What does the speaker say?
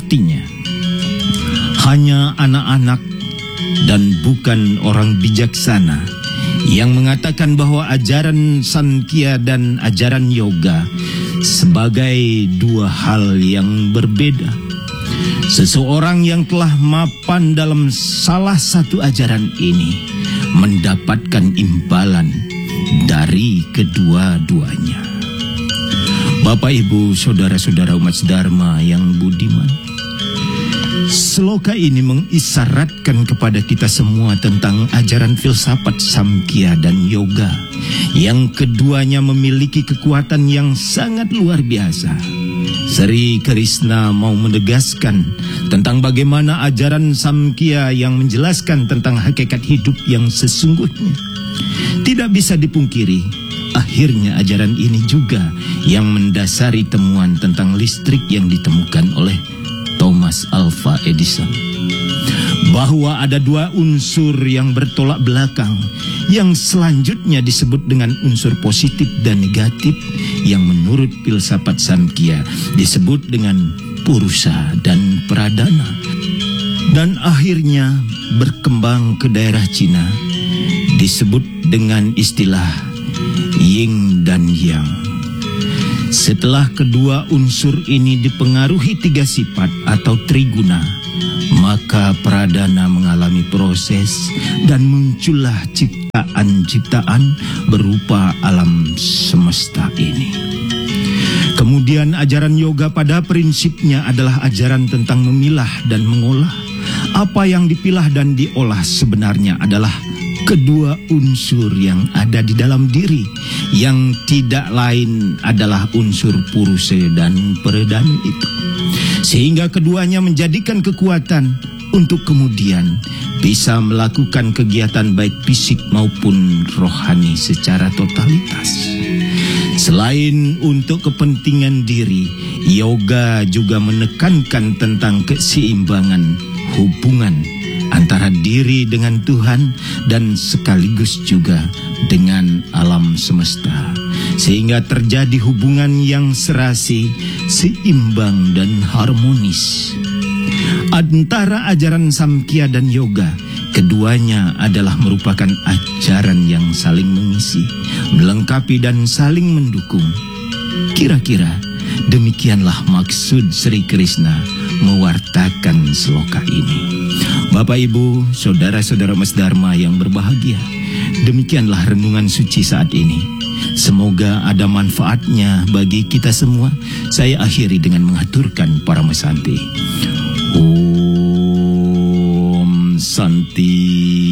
Artinya, hanya anak-anak dan bukan orang bijaksana yang mengatakan bahwa ajaran Sankhya dan ajaran yoga sebagai dua hal yang berbeda. Seseorang yang telah mapan dalam salah satu ajaran ini mendapatkan imbalan dari kedua-duanya. Bapak, Ibu, saudara-saudara umat Dharma yang budiman, sloka ini mengisyaratkan kepada kita semua tentang ajaran filsafat Samkhya dan Yoga, yang keduanya memiliki kekuatan yang sangat luar biasa. Sri Krishna mau menegaskan tentang bagaimana ajaran Samkhya yang menjelaskan tentang hakikat hidup yang sesungguhnya. Tidak bisa dipungkiri, akhirnya ajaran ini juga yang mendasari temuan tentang listrik yang ditemukan oleh Thomas Alva Edison. Bahwa ada dua unsur yang bertolak belakang yang selanjutnya disebut dengan unsur positif dan negatif, yang menurut filsafat Samkhya disebut dengan Purusa dan Pradana, dan akhirnya berkembang ke daerah Cina disebut dengan istilah Yin dan Yang. Setelah kedua unsur ini dipengaruhi tiga sifat atau triguna, maka Pradana mengalami proses dan muncullah ciptaan-ciptaan berupa alam semesta ini. Kemudian ajaran yoga pada prinsipnya adalah ajaran tentang memilah dan mengolah. Apa yang dipilah dan diolah sebenarnya adalah kedua unsur yang ada di dalam diri, yang tidak lain adalah unsur Purusa dan Pradana itu. Sehingga keduanya menjadikan kekuatan untuk kemudian bisa melakukan kegiatan baik fisik maupun rohani secara totalitas. Selain untuk kepentingan diri, yoga juga menekankan tentang keseimbangan hubungan antara diri dengan Tuhan dan sekaligus juga dengan alam semesta, sehingga terjadi hubungan yang serasi, seimbang dan harmonis. Antara ajaran Samkhya dan yoga, keduanya adalah merupakan ajaran yang saling mengisi, melengkapi dan saling mendukung. Kira-kira demikianlah maksud Sri Krishna mewartakan sloka ini. Bapak, Ibu, saudara-saudara Mas Dharma yang berbahagia, demikianlah renungan suci saat ini. Semoga ada manfaatnya bagi kita semua. Saya akhiri dengan mengaturkan Paramasanti. Om Santi.